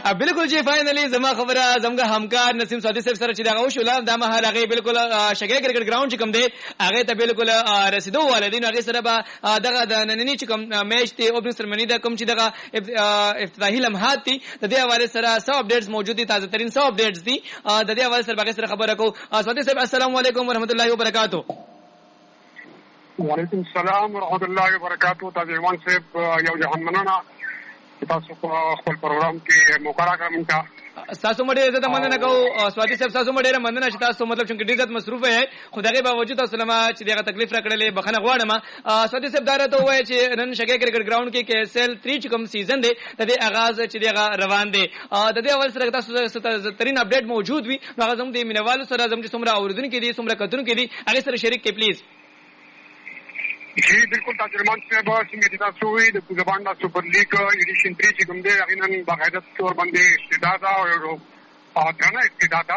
بالکل چې فائنلی زما خبره زموږ همکار نسیم سعودي صاحب سره چې دا غو شو دا مهال هغه بالکل شګه کرکټ ګراوند چې کوم دی هغه ته بالکل رسیدو والدین هغه سره به دغه د نننی چې کوم میچ دی اوپننګ سرمنی دا کوم چې دغه افتتاحي لمحات دي د دې حواله سره سو اپډیټس موجود دي تازه ترين سو اپډیټس دي د دې حواله سره هغه سره خبره کو سعودي صاحب السلام علیکم ورحمت الله وبرکاتہ. وعلیکم السلام ورحمت الله وبرکاتہ. تاسو صاحب یو جهان مننه تاسو خپل پروګرام کې موقع راکړم تا تاسو مډه عزت مننه کو سعودي صاحب تاسو مډه مننه چې تاسو مطلب چې ډیر مصروف ہے خدای باوجود تاسو لما چې دغه تکلیف راکړلې بخنه غواړم سعودي صاحب داره ته وایي چې نن شګه کرکټ ګراوند کې KSL 3 چې کوم سیزن دی د دې آغاز چې دغه روان دی د دې اول سره تاسو ترين اپډیټ موجود وي هغه زموږ د مینوالو سره زموږ چې څومره اوریدونکو دي څومره کتونکو دي هغه سره شریک کې پلیز. جی بالکل تاجرمان صاحب څنګه تاسو وی د زباندا سپر لیګ ایډیشن 3 چې کوم دی هغه نن باقاعده تور باندې استعداد او غنا استعداد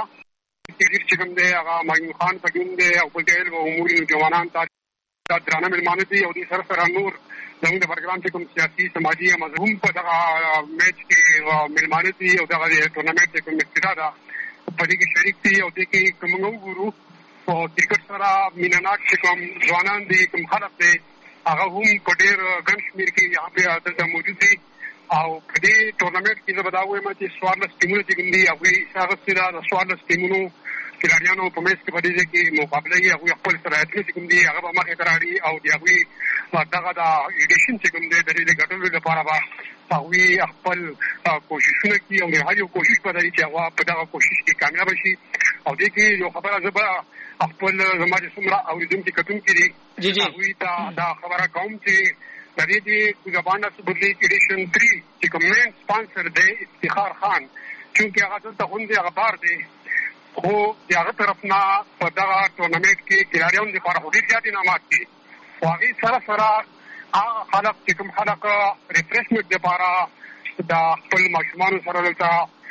چې کوم دی هغه ماین خان پکې دی او په دې له امور جوانان ته درانه ملمانه دي او د سر سره نور زموږ د پروګرام چې کوم سیاسي سماجی مذهوم په دغه میچ کې ملمانه دي او دغه ټورنمنت کې کوم استعداد په دې کې شریک دي او دې کې کوم وګورو او کرکټ سره مینانات چې کوم ځوانان دي کوم خلک دي هغه هم په ډېر ګڼ شمېر کې یہاں په دلته موجود دي او په دې ټورنمنت کې زه به دا وایم چې 14 ټیمونه چې کوم دي هغوی هغه سره د 14 ټیمونو کلاریانو په میچ کې په دې کې مقابله یې هغوی خپل صلاحیتونه چې کوم دي هغه به مخې ته راوړي او د هغوی دغه د ایډیشن چې کوم دی د دې ګټلو لپاره به هغوی خپل کوششونه کوي او د هر یو کوشش به لري چې هغه په دغه کوشش کې کامیاب شي او دې کې یو خبره زه به خپل زما چې څومره اورېدونکي کتونکي دي هغوی ته دا خبره کوم چې د دې زباندا سپر لیګ ایډیشن 3 چې کوم مین سپانسر دی افتخار خان چونکې هغه دلته غونډې هغه بار دی خو د هغه طرف نه په دغه ټورنمنټ کې کلاریانو لپاره خو ډېر زیات انعامات دي خو هغې سره سره هغه خلک چې کوم خلک ریفریشمنټ لپاره د خپل ماشومانو سره دلته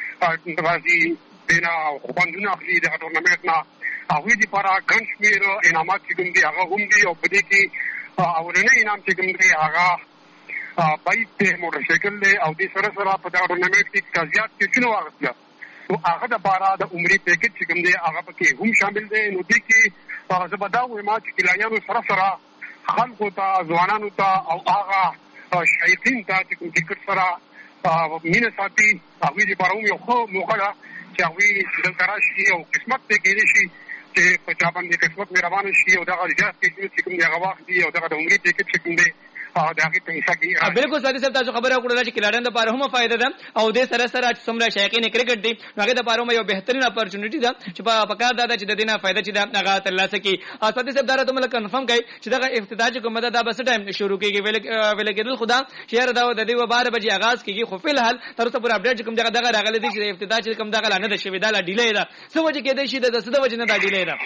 راځي دې نه خوندونه اخلي دغه ټورنمنټ نه هغوی دپاره ګڼ شمېر انعامات چې کوم دي هغه هم دي او په دې کې اولنی انعام چې کوم دی هغه بایک دی موټرسایکل دی او دې سره سره په دغه ټورنمنټ کې زیات کیسونه واخیستله نو هغه دپاره د عمري پیکج چې کوم دی هغه پکې هم شامل دی نو دې کې زه به دا وایم چې کلاریانو سره سره خلکو ته ځوانانو ته او هغه شایقین ته چې کوم کرکټ سره مینه ساتي هغوی دپاره هم یو ښه موقع ده چې هغوی دلته راشي او قسمت پرې کېدی شي چې په چا باندې قسمت مهربانه شي او دغه زیات پیسې چې کوم دی هغه واخلي او دغه د عمري پیکج چې کوم دی د هغې په حصه کې بالکل سعودي صاحب تاسو خبره وکړله چې کلاریانو دپاره هم فایده ده او دې سره سره چې څومره شایقین کرکټ دي نو هغې دپاره هم یو بهترین اپرچونټي ده چې پکار دا ده چې د دې نه فایده چې ده هغه ترلاسه کړي. سعودي صاحب دا راته مله کنفرم کړئ چې دغه افتتاح چې کومه ده دا به څه ټایم شروع کېږي ویله کېدل خو دا چې یاره دا د دې به 12 بجې آغاز کېږي خو فی الحال تر اوسه پورې اپډیټ چې کوم دغه راغلی دی چې افتتاح چې کوم دغه لا نه ده شوې دا لا ډیلی ده څه وجې کېدی شي د څه د وجې نه دا ډیلی ده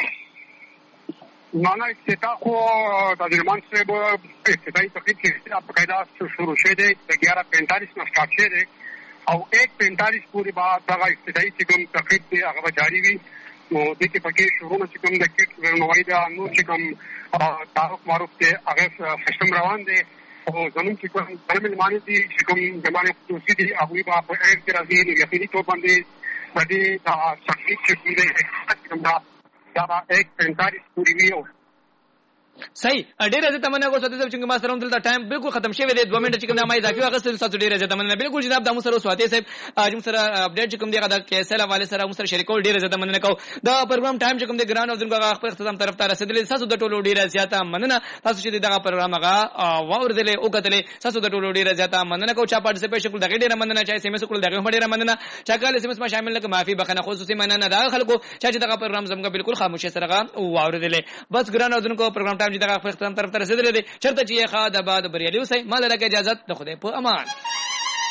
نه افتتاح خو تاجرمان صاحب افتتاحي تقریب چې باقاعده شروع شوی دی د 11:45 نه سټارټ شوی دی او 1:45 پورې به دغه افتتاحي چې کوم تقریب دی هغه به جاري وي نو دې کې پکې شروعونه چې کوم د کټ ورنوالي ده نور چې کوم تعارف معروف دی هغه سیستم روان دی او زموږ چې کوم مېلمانه دي چې کوم زمانې خصوصي دي هغوی به په ایر کې راځي نو یقیني طور باندې په دې تقریب چې کوم دی دا 1:45 پورې وي صحیح ډیر زه تمنا کوم ساده چې ما سره دلته ټایم بالکل ختم شوی دی 2 منټه چې کوم ما اضافي واغستل تاسو ډیر زه تمنا بالکل جناب د مو سره سواته صاحب اجم سره اپډیټ چې کوم دی غدا KSL حواله سره مو سره شریکول ډیر زه تمنا کوم دا پروګرام ټایم چې کوم دی ګران او دغه خپل اختتام طرف ته رسیدلی تاسو د ټولو ډیر زیاته مننه تاسو چې دغه پروګرام هغه واوردلې او کتلې تاسو د ټولو ډیر زیاته مننه کوم چې پارټیسپیټ کول دغه ډیر مننه چې SMS کول دغه ډیر مننه چې کله SMS ما شامل لکه معافي بخنه خصوصي مننه دا خلکو چې دغه پروګرام زموږ بالکل خاموشه سره واوردلې بس ګران او دغه پروګرام ټایم چې دغه خپل اختتام طرف ته رسیدلی دی چرته چې ښه د بعد بریالي اوسئ مال راکه اجازه د خدای په امان.